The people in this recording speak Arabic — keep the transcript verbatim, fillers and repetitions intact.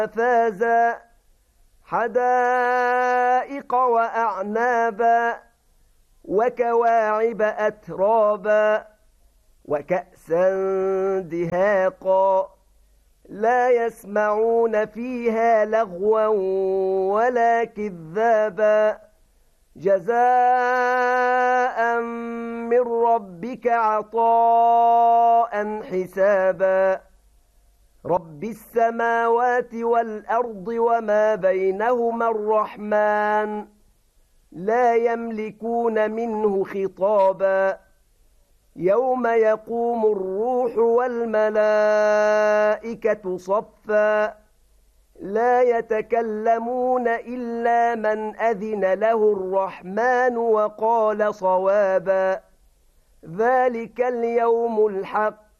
فازا حدائق وأعنابا وكواعب أترابا وكأسا دهاقا لا يسمعون فيها لغوا ولا كذابا جزاء من ربك عطاء حسابا رب السماوات والأرض وما بينهما الرحمن لا يملكون منه خطابا يوم يقوم الروح والملائكة صفا لا يتكلمون إلا من أذن له الرحمن وقال صوابا ذلك اليوم الحق